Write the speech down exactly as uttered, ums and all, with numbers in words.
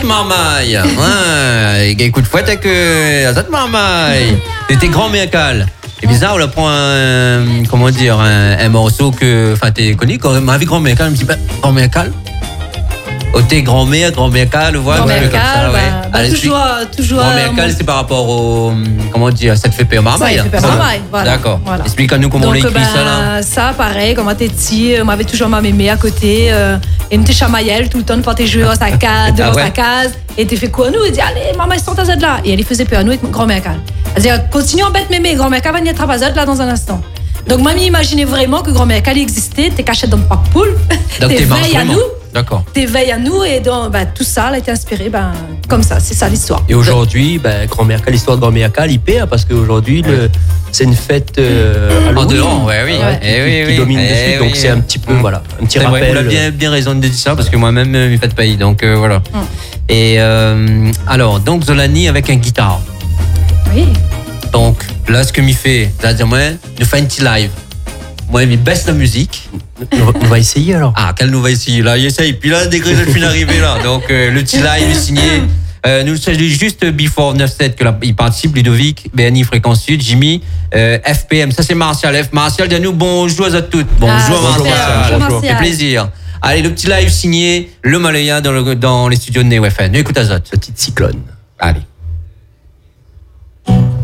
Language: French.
marmaille. Ouais, écoute, fouette avec Azot marmaille. C'était grand mécal. C'est bizarre, on la prend un, comment dire, un, un morceau que, enfin, t'es connu quand ma vie grand mécal, me dit, bah, grand mécal. Oh, t'es grand-mère, grand-mécal, voilà, grand un peu comme ça, bah, ouais. bah, Allez, toujours, toujours. Grand mécal, c'est par rapport au, comment dire, ça te fait peur marmaille. Ça te fait peur marmaille, voilà. D'accord. Voilà. Explique-nous comment Donc, on écrit bah, ça, là. Ça, pareil, quand on était petit, on m'avait toujours ma mémé à côté, euh, et me chamaillait tout le temps pour tes jouer dans sa case, devant ah ouais. sa case, et t'es fait quoi nous? Il dit, allez, maman, ils sont à Z là. Et elle faisait peur à nous avec grand mécal. Elle disait, continue en bête mémé, grand mécal va venir travailler à Z là dans un instant. Donc, mamie imaginait vraiment que grand mécal existait, t'es caché dans le pack poule, t'es veille à nous. D'accord. T'éveilles à nous et donc, bah, tout ça a été inspiré ben, comme ça, c'est ça l'histoire. Et aujourd'hui, ben, Grand Mercal, l'histoire de Grand Mercal, il perd parce qu'aujourd'hui, ouais. c'est une fête euh, en dehors, ouais, oui, ouais, eh qui, oui, qui oui, domine eh dessus. oui, donc oui, c'est un petit peu, mmh. voilà, un petit c'est rappel. Vrai, vous avez bien, bien raison de dire ça parce que moi-même, je ne fais pas pays, donc euh, voilà. Mmh. Et euh, alors, donc Zolani avec un guitare. Oui. Donc là, ce que m'y fait, c'est-à-dire moi, nous fait un petit live. Moi, il baisse la musique. On va essayer alors. Ah, quel nous va essayer là, il essaye. Puis là, dès que je suis arrivé là, donc euh, le petit live est signé. Euh, nous saluons juste Before neuf sept que là, il participe, Ludovic, B N I Fréquence Sud, Jimmy, euh, F P M. Ça c'est Martial. F Martial, dis-nous bonjour à toutes. Bonjour, ah, bonjour Martial. Martial. Ça fait plaisir. Allez, le petit live signé, le Malaya dans, le, dans les studios de Neo F M. Nous écoute Azot. Petite cyclone. Allez.